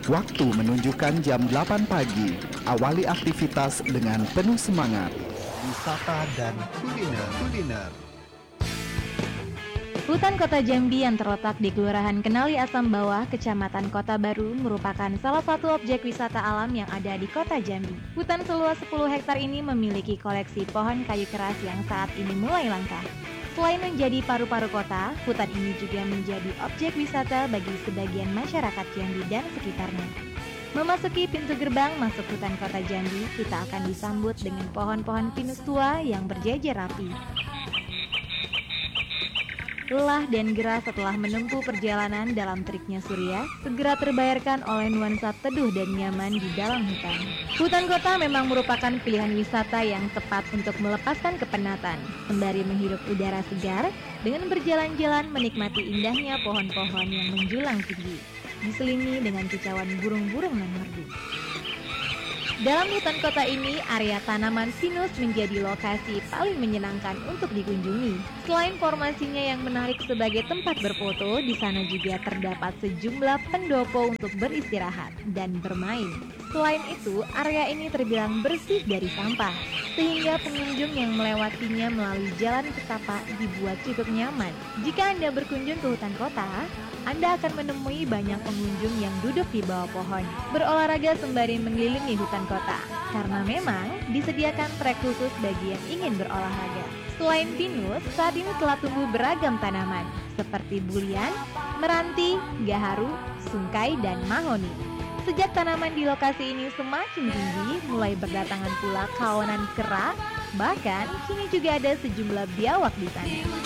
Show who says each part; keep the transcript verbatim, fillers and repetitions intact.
Speaker 1: Waktu menunjukkan jam delapan pagi. Awali aktivitas dengan penuh semangat. Wisata dan kuliner. kuliner.
Speaker 2: Hutan Kota Jambi yang terletak di Kelurahan Kenali Asam Bawah, Kecamatan Kota Baru merupakan salah satu objek wisata alam yang ada di Kota Jambi. Hutan seluas sepuluh hektar ini memiliki koleksi pohon kayu keras yang saat ini mulai langka. Selain menjadi paru-paru kota, hutan ini juga menjadi objek wisata bagi sebagian masyarakat Jambi dan sekitarnya. Memasuki pintu gerbang masuk hutan Kota Jambi, kita akan disambut dengan pohon-pohon pinus tua yang berjejer rapi. Lelah dan gerah setelah menempuh perjalanan dalam teriknya surya, segera terbayarkan oleh nuansa teduh dan nyaman di dalam hutan. Hutan kota memang merupakan pilihan wisata yang tepat untuk melepaskan kepenatan, sembari menghirup udara segar dengan berjalan-jalan menikmati indahnya pohon-pohon yang menjulang tinggi, diselingi dengan kicauan burung-burung nan merdu. Dalam hutan kota ini, area tanaman pinus menjadi lokasi paling menyenangkan untuk dikunjungi. Selain formasinya yang menarik sebagai tempat berfoto, di sana juga terdapat sejumlah pendopo untuk beristirahat dan bermain. Selain itu, area ini terbilang bersih dari sampah, sehingga pengunjung yang melewatinya melalui jalan setapak dibuat cukup nyaman. Jika Anda berkunjung ke hutan kota, Anda akan menemui banyak pengunjung yang duduk di bawah pohon, berolahraga sembari mengelilingi hutan kota, karena memang disediakan trek khusus bagi yang ingin berolahraga. Selain pinus, saat ini telah tumbuh beragam tanaman, seperti bulian, meranti, gaharu, sungkai, dan mahoni. Sejak tanaman di lokasi ini semakin tinggi, mulai berdatangan pula kawanan kera, bahkan kini juga ada sejumlah biawak di sana.